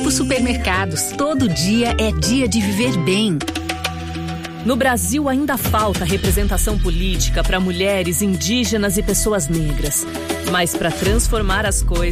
Grupo Supermercados. Todo dia é dia de viver bem. No Brasil ainda falta representação política para mulheres, indígenas e pessoas negras. Mas para transformar as coisas,